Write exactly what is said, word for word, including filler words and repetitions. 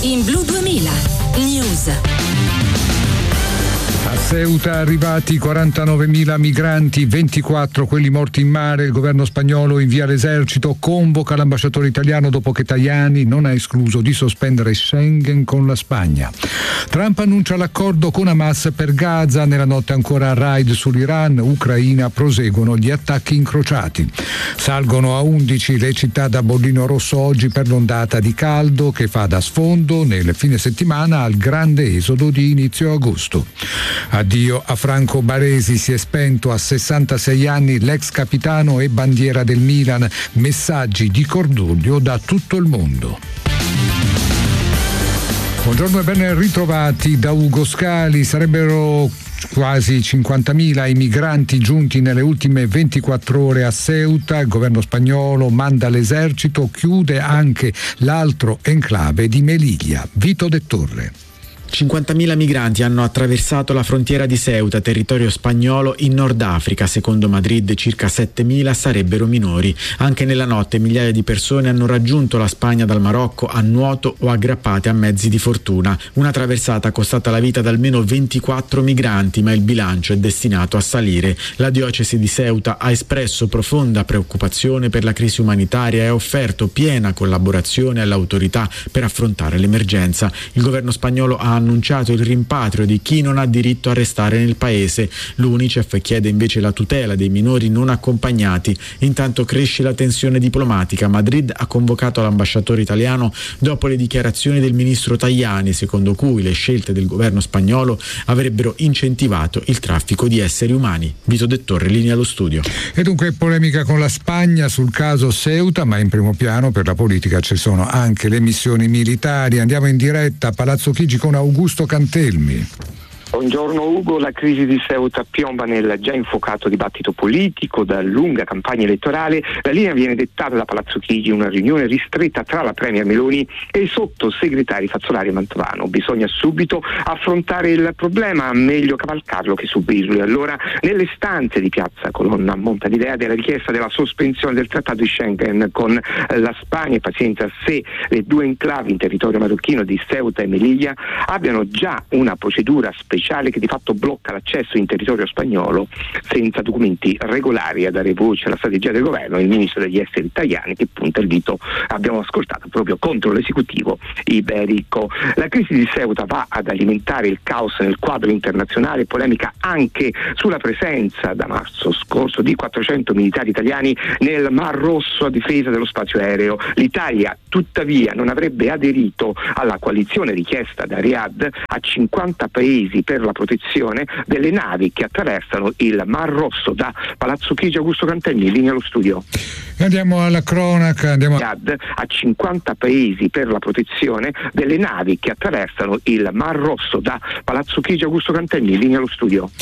in Blu duemila News. A Ceuta arrivati quarantanovemila migranti, ventiquattro quelli morti in mare. Il governo spagnolo invia l'esercito, convoca l'ambasciatore italiano dopo che Tajani non ha escluso di sospendere Schengen con la Spagna. Trump annuncia l'accordo con Hamas per Gaza. Nella notte ancora raid sull'Iran, Ucraina, proseguono gli attacchi incrociati. Salgono a undici le città da bollino rosso oggi per l'ondata di caldo che fa da sfondo nel fine settimana al grande esodo di inizio agosto. Addio a Franco Baresi, si è spento a sessantasei anni l'ex capitano e bandiera del Milan. Messaggi di cordoglio da tutto il mondo. Buongiorno e ben ritrovati da Ugo Scali. Sarebbero quasi cinquantamila i migranti giunti nelle ultime ventiquattro ore a Ceuta. Il governo spagnolo manda l'esercito, chiude anche l'altro enclave di Melilla. Vito De Torre. cinquantamila migranti hanno attraversato la frontiera di Ceuta, territorio spagnolo, in Nord Africa. Secondo Madrid circa settemila sarebbero minori. Anche nella notte migliaia di persone hanno raggiunto la Spagna dal Marocco a nuoto o aggrappate a mezzi di fortuna. Una traversata costata la vita ad almeno ventiquattro migranti, ma il bilancio è destinato a salire. La diocesi di Ceuta ha espresso profonda preoccupazione per la crisi umanitaria e ha offerto piena collaborazione alle autorità per affrontare l'emergenza. Il governo spagnolo ha annunciato il rimpatrio di chi non ha diritto a restare nel paese. L'UNICEF chiede invece la tutela dei minori non accompagnati. Intanto cresce la tensione diplomatica. Madrid ha convocato l'ambasciatore italiano dopo le dichiarazioni del ministro Tajani, secondo cui le scelte del governo spagnolo avrebbero incentivato il traffico di esseri umani. Vito De Torre, linea allo studio. E dunque polemica con la Spagna sul caso Ceuta, ma in primo piano per la politica ci sono anche le missioni militari. Andiamo in diretta a Palazzo Chigi con Augusto Cantelmi. Buongiorno Ugo, la crisi di Ceuta piomba nel già infuocato dibattito politico da lunga campagna elettorale. La linea viene dettata da Palazzo Chigi, una riunione ristretta tra la premier Meloni e i sottosegretari Fazzolari e Mantovano. Bisogna subito affrontare il problema, meglio cavalcarlo che subirlo. E allora nelle stanze di Piazza Colonna monta l'idea della richiesta della sospensione del trattato di Schengen con la Spagna, e pazienza se le due enclavi in territorio marocchino di Ceuta e Melilla abbiano già una procedura speciale che di fatto blocca l'accesso in territorio spagnolo senza documenti regolari. A dare voce alla strategia del governo il ministro degli esteri Tajani, che punta il dito, abbiamo ascoltato, proprio contro l'esecutivo iberico. La crisi di Ceuta va ad alimentare il caos nel quadro internazionale, polemica anche sulla presenza da marzo scorso di quattrocento militari italiani nel Mar Rosso a difesa dello spazio aereo. L'Italia tuttavia non avrebbe aderito alla coalizione richiesta da Riyadh a cinquanta paesi per la protezione delle navi che attraversano il Mar Rosso. Da Palazzo Chigi, Augusto Cantelmi, linea allo studio. Andiamo alla cronaca. Andiamo a cinquanta paesi per la protezione delle navi che attraversano il Mar Rosso. Da Palazzo Chigi, Augusto Cantelmi, linea allo studio.